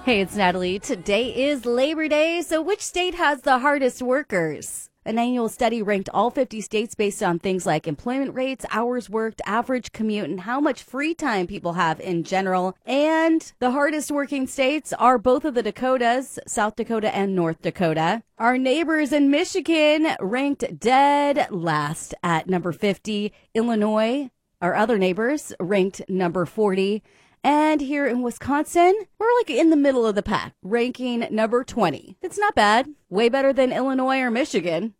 Hey, it's Natalie. Today is Labor Day, so which state has the hardest workers? An annual study ranked all 50 states based on things like employment rates, hours worked, average commute, and how much free time people have in general. And the hardest working states are both of the Dakotas, South Dakota and North Dakota. Our neighbors in Michigan ranked dead last at number 50. Illinois, our other neighbors, ranked number 40. And here in Wisconsin, we're like in the middle of the pack, ranking number 20. It's not bad. Way better than Illinois or Michigan.